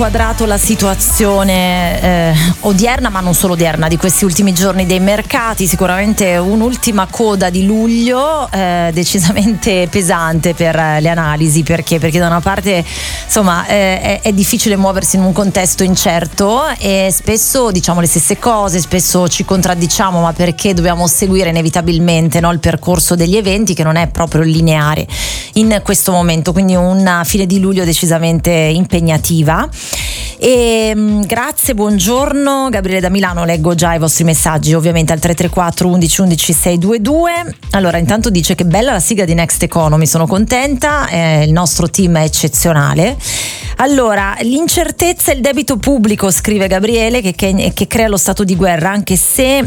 Quadrato la situazione odierna, ma non solo odierna, di questi ultimi giorni dei mercati. Sicuramente un'ultima coda di luglio decisamente pesante per le analisi, perché da una parte insomma è difficile muoversi in un contesto incerto e spesso diciamo le stesse cose, spesso ci contraddiciamo, ma perché dobbiamo seguire inevitabilmente, no, il percorso degli eventi, che non è proprio lineare in questo momento, quindi una fine di luglio decisamente impegnativa. E grazie, buongiorno. Gabriele da Milano, leggo già i vostri messaggi ovviamente al 334 11 11 622. Allora, intanto dice che bella la sigla di Next Economy, sono contenta, il nostro team è eccezionale. Allora, l'incertezza e il debito pubblico, scrive Gabriele, che crea lo stato di guerra, anche se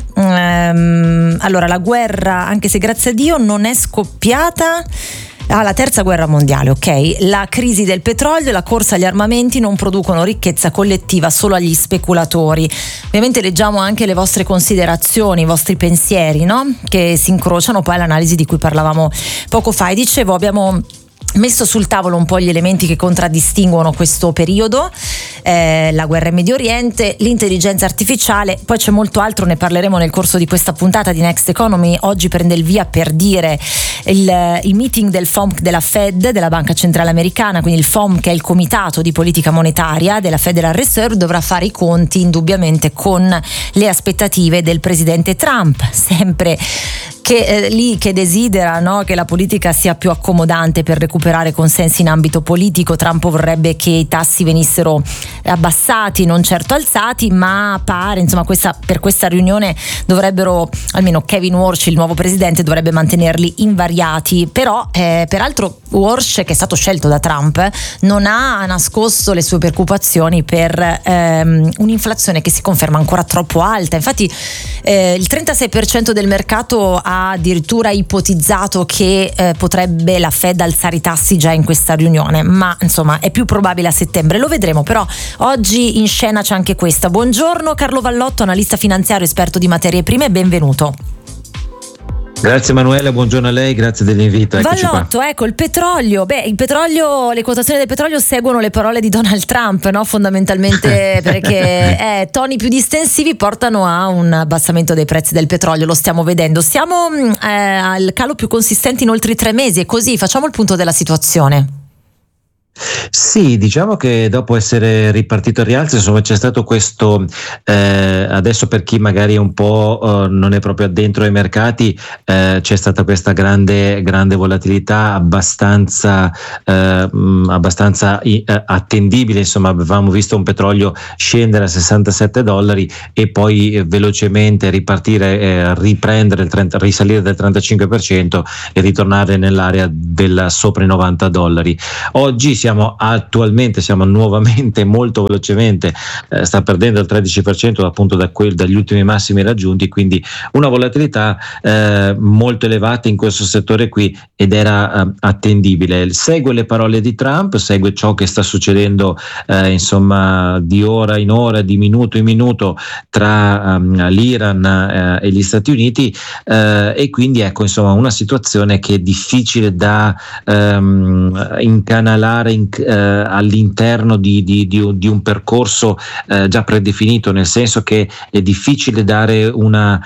allora la guerra, anche se grazie a Dio non è scoppiata. La terza guerra mondiale, ok? La crisi del petrolio e la corsa agli armamenti non producono ricchezza collettiva solo agli speculatori. Ovviamente leggiamo anche le vostre considerazioni, i vostri pensieri, no? Che si incrociano poi all'analisi di cui parlavamo poco fa. E dicevo, abbiamo messo sul tavolo un po' gli elementi che contraddistinguono questo periodo, la guerra in Medio Oriente, l'intelligenza artificiale, poi c'è molto altro, ne parleremo nel corso di questa puntata di Next Economy. Oggi prende il via, per dire, il meeting del FOMC della Fed, della Banca Centrale Americana, quindi il FOMC, che è il comitato di politica monetaria della Federal Reserve, dovrà fare i conti indubbiamente con le aspettative del presidente Trump, sempre che desidera, no, che la politica sia più accomodante per recuperare consensi in ambito politico. Trump vorrebbe che i tassi venissero abbassati, non certo alzati, ma pare, insomma, per questa riunione dovrebbero, almeno Kevin Warsh, il nuovo presidente, dovrebbe mantenerli invariati. Però peraltro Warsh, che è stato scelto da Trump, non ha nascosto le sue preoccupazioni per un'inflazione che si conferma ancora troppo alta. Infatti il 36% del mercato ha addirittura ipotizzato che potrebbe la Fed alzare i tassi già in questa riunione, ma insomma è più probabile a settembre, lo vedremo. Però oggi in scena c'è anche questa. Buongiorno Carlo Vallotto, analista finanziario, esperto di materie prime, benvenuto. Grazie Emanuele, buongiorno a lei, grazie dell'invito. Vallotto, ecco, il petrolio, le quotazioni del petrolio seguono le parole di Donald Trump, no? Fondamentalmente perché toni più distensivi portano a un abbassamento dei prezzi del petrolio, lo stiamo vedendo. Siamo al calo più consistente in oltre 3 mesi, e così facciamo il punto della situazione. Sì, diciamo che dopo essere ripartito al rialzo, insomma, c'è stato questo adesso, per chi magari un po' non è proprio addentro ai mercati, c'è stata questa grande volatilità abbastanza attendibile. Insomma, avevamo visto un petrolio scendere a $67 e poi velocemente ripartire, risalire del 35% e ritornare nell'area del sopra i $90. Oggi attualmente siamo nuovamente molto velocemente, sta perdendo il 13% appunto dagli ultimi massimi raggiunti, quindi una volatilità molto elevata in questo settore qui, ed era attendibile. Segue le parole di Trump, segue ciò che sta succedendo insomma di ora in ora, di minuto in minuto tra l'Iran e gli Stati Uniti, e quindi ecco, insomma, una situazione che è difficile da incanalare all'interno di un percorso già predefinito, nel senso che è difficile dare una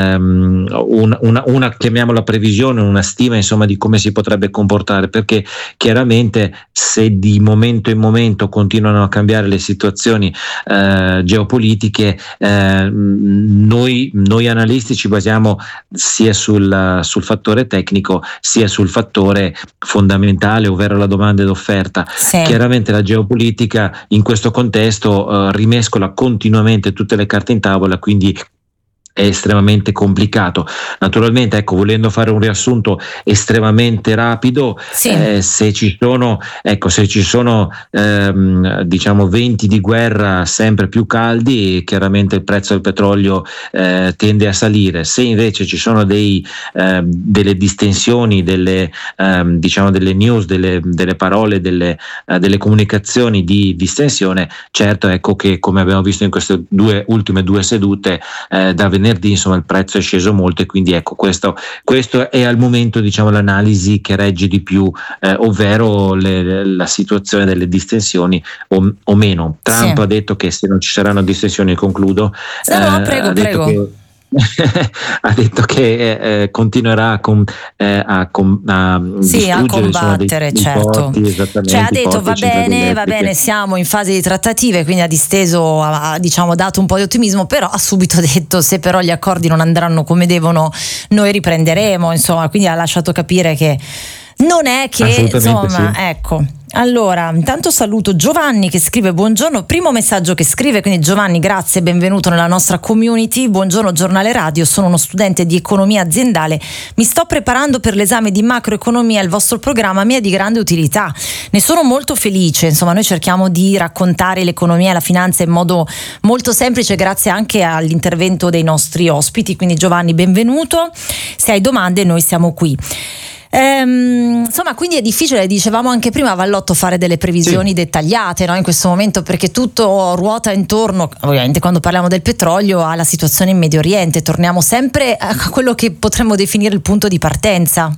chiamiamola previsione, una stima, insomma, di come si potrebbe comportare, perché chiaramente se di momento in momento continuano a cambiare le situazioni geopolitiche, noi analisti ci basiamo sia sul fattore tecnico sia sul fattore fondamentale, ovvero la domanda ed offerta. Sì. Chiaramente la geopolitica in questo contesto rimescola continuamente tutte le carte in tavola, quindi è estremamente complicato. Naturalmente, ecco, volendo fare un riassunto estremamente rapido, sì. Se ci sono diciamo venti di guerra sempre più caldi, chiaramente il prezzo del petrolio tende a salire. Se invece ci sono delle distensioni, delle news, delle parole, delle comunicazioni di distensione, certo, ecco che, come abbiamo visto in queste ultime due sedute, da venerdì venerdì insomma il prezzo è sceso molto, e quindi ecco questo è al momento diciamo l'analisi che regge di più, ovvero la situazione delle distensioni o meno. Trump ha detto che se non ci saranno distensioni, concludo, prego. Ha detto che continuerà a combattere, certo. Porti, cioè ha detto va bene, siamo in fase di trattative, quindi ha disteso, ha dato un po' di ottimismo, però ha subito detto se però gli accordi non andranno come devono noi riprenderemo, insomma, quindi ha lasciato capire che non è che insomma, sì. Ecco. Allora, intanto saluto Giovanni che scrive buongiorno, primo messaggio che scrive, quindi Giovanni grazie, benvenuto nella nostra community, buongiorno Giornale Radio, sono uno studente di economia aziendale, mi sto preparando per l'esame di macroeconomia, il vostro programma mi è di grande utilità, ne sono molto felice, insomma noi cerchiamo di raccontare l'economia e la finanza in modo molto semplice grazie anche all'intervento dei nostri ospiti, quindi Giovanni benvenuto, se hai domande noi siamo qui. Insomma, quindi è difficile, dicevamo anche prima Vallotto, fare delle previsioni dettagliate, no? In questo momento, perché tutto ruota intorno, ovviamente quando parliamo del petrolio, alla situazione in Medio Oriente. Torniamo sempre a quello che potremmo definire il punto di partenza.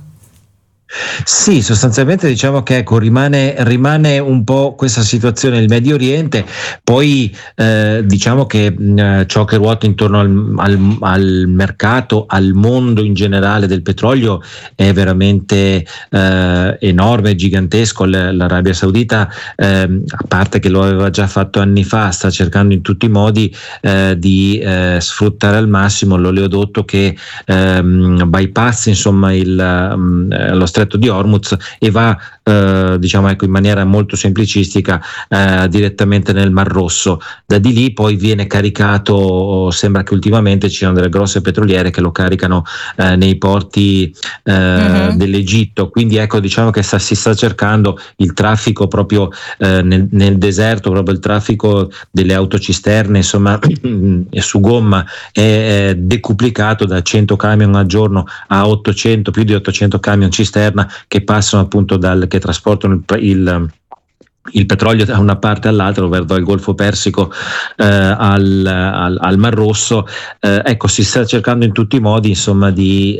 Sì, sostanzialmente diciamo che ecco, rimane un po' questa situazione nel Medio Oriente, poi diciamo che ciò che ruota intorno al mercato, al mondo in generale del petrolio è veramente enorme, gigantesco. L'Arabia Saudita, a parte che lo aveva già fatto anni fa, sta cercando in tutti i modi di sfruttare al massimo l'oleodotto che bypassa insomma lo Stretto di Hormuz e va diciamo ecco in maniera molto semplicistica direttamente nel Mar Rosso. Da di lì poi viene caricato, sembra che ultimamente ci siano delle grosse petroliere che lo caricano nei porti dell'Egitto, quindi ecco diciamo che si sta cercando il traffico proprio nel deserto, proprio il traffico delle autocisterne insomma su gomma è decuplicato da 100 camion al giorno a 800, più di 800 camion cisterna che passano appunto che trasportano il petrolio da una parte all'altra, ovvero dal Golfo Persico al Mar Rosso. Ecco, si sta cercando in tutti i modi insomma di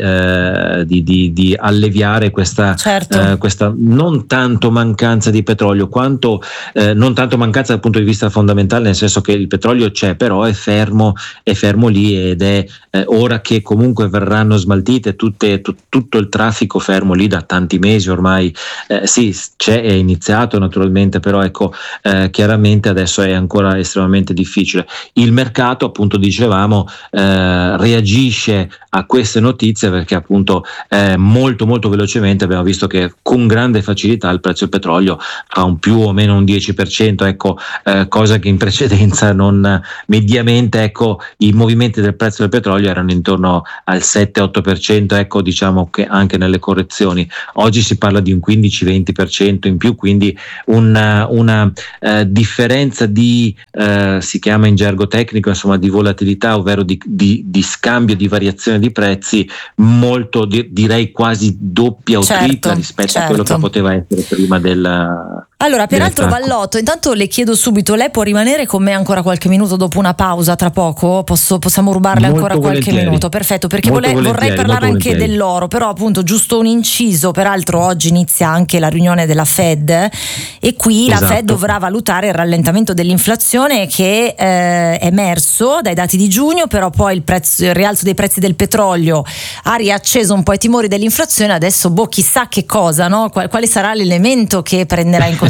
alleviare questa non tanto mancanza di petrolio quanto non tanto mancanza dal punto di vista fondamentale, nel senso che il petrolio c'è, però è fermo lì ed è ora che comunque verranno smaltite tutto il traffico fermo lì da tanti mesi ormai, sì è iniziato naturalmente, però ecco chiaramente adesso è ancora estremamente difficile. Il mercato, appunto dicevamo, reagisce a queste notizie perché appunto molto molto velocemente abbiamo visto che con grande facilità il prezzo del petrolio fa un più o meno un 10%, ecco, cosa che in precedenza non mediamente, ecco, i movimenti del prezzo del petrolio erano intorno al 7-8%, ecco, diciamo che anche nelle correzioni oggi si parla di un 15-20% in più, quindi una differenza di si chiama in gergo tecnico insomma di volatilità, ovvero di scambio, di variazione di prezzi molto, direi quasi doppia o tripla rispetto a quello che poteva essere prima del. Allora, peraltro Vallotto, intanto le chiedo subito, lei può rimanere con me ancora qualche minuto dopo una pausa tra poco? Possiamo rubarle ancora qualche minuto? Perfetto, perché vorrei parlare anche dell'oro, però appunto giusto un inciso, peraltro oggi inizia anche la riunione della Fed e qui la Fed dovrà valutare il rallentamento dell'inflazione che è emerso dai dati di giugno, però poi il rialzo dei prezzi del petrolio ha riacceso un po' i timori dell'inflazione, adesso chissà che cosa, no? Quale sarà l'elemento che prenderà in considerazione?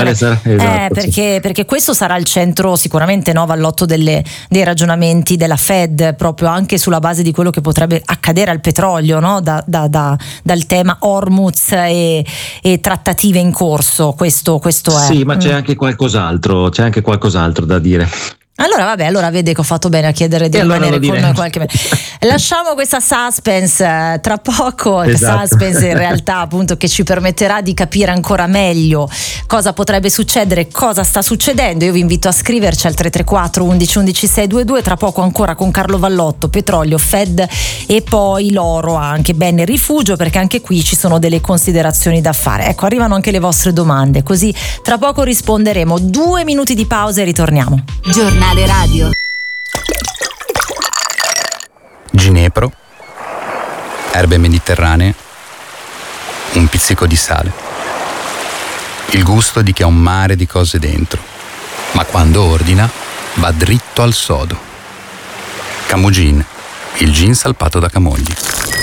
Perché questo sarà il centro sicuramente, no, Vallotto, dei ragionamenti della Fed, proprio anche sulla base di quello che potrebbe accadere al petrolio, no? Dal tema Hormuz e trattative in corso. Questo è. Sì, ma c'è anche qualcos'altro da dire. Allora vede che ho fatto bene a chiedere di rimanere con noi qualche minuto. Lasciamo questa suspense tra poco, suspense in realtà appunto che ci permetterà di capire ancora meglio cosa potrebbe succedere, cosa sta succedendo. Io vi invito a scriverci al 334 11 11 622, tra poco ancora con Carlo Vallotto, petrolio, Fed e poi l'oro anche, bene, rifugio, perché anche qui ci sono delle considerazioni da fare. Ecco, arrivano anche le vostre domande, così tra poco risponderemo. 2 minuti di pausa e ritorniamo. Giornale Radio. ginepro, erbe mediterranee, un pizzico di sale. Il gusto di chi ha un mare di cose dentro, ma quando ordina va dritto al sodo. Camogin, il gin salpato da Camogli.